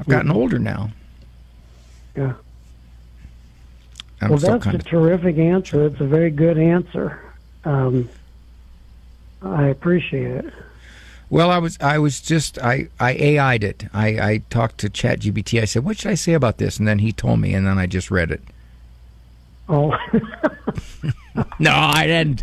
I've gotten older now. Yeah. I'm Well, still that's a terrific answer. It's a very good answer. I appreciate it. Well, I AI'd it. I talked to ChatGPT. I said, what should I say about this? And then he told me, and then I just read it. Oh. No, I didn't.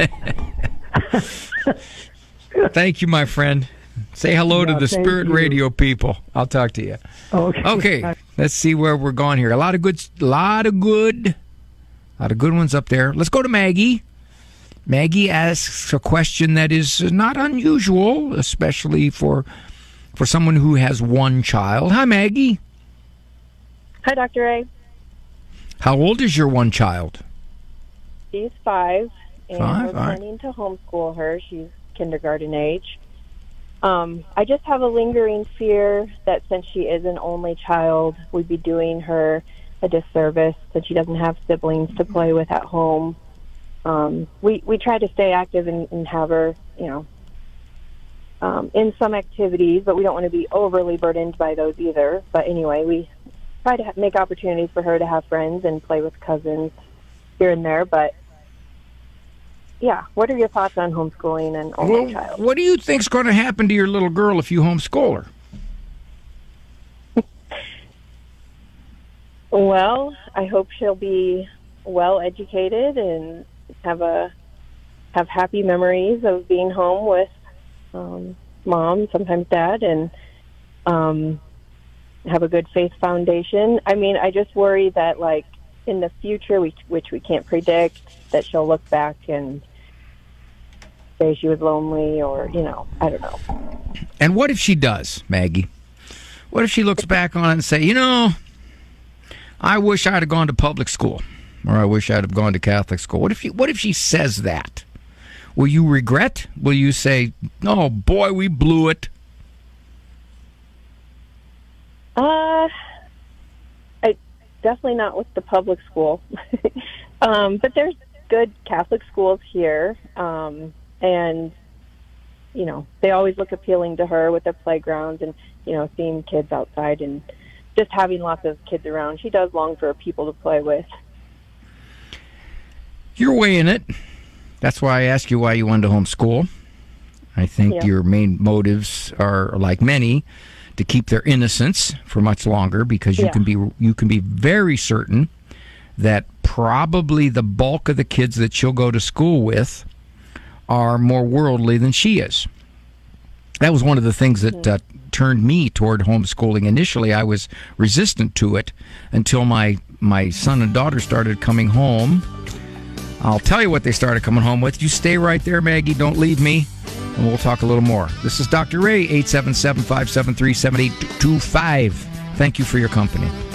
Thank you, my friend. Say hello to the Spirit Radio people. I'll talk to you. Okay. Let's see where we're going here. A lot of good ones up there. Let's go to Maggie. Maggie asks a question that is not unusual, especially for someone who has one child. Hi, Maggie. Hi, Dr. Ray. How old is your one child? She's 5, and we're planning to homeschool her. She's kindergarten age. I just have a lingering fear that since she is an only child, we'd be doing her a disservice, that she doesn't have siblings to play with at home. We try to stay active and have her, in some activities, but we don't want to be overly burdened by those either. But anyway, we try to make opportunities for her to have friends and play with cousins here and there. But yeah, what are your thoughts on homeschooling an only child? What do you think's going to happen to your little girl if you homeschool her? Well, I hope she'll be well educated and have happy memories of being home with mom, sometimes dad, and have a good faith foundation. I mean, I just worry that, like, in the future, which we can't predict, that she'll look back and say she was lonely, or, I don't know. And what if she does, Maggie? What if she looks back on it and say, I wish I'd have gone to public school, or I wish I'd have gone to Catholic school? What if she says that? Will you regret? Will you say, oh, boy, we blew it? Definitely not with the public school. But there's good Catholic schools here. And, they always look appealing to her with their playgrounds and, seeing kids outside and just having lots of kids around. She does long for people to play with. You're weighing it. That's why I asked you why you wanted to homeschool. I think your main motives are, like many, to keep their innocence for much longer, because you can be very certain that probably the bulk of the kids that she'll go to school with are more worldly than she is. That was one of the things that turned me toward homeschooling. Initially, I was resistant to it until my son and daughter started coming home. I'll tell you what they started coming home with. You stay right there, Maggie. Don't leave me, and we'll talk a little more. This is Dr. Ray, 877-573-7825. Thank you for your company.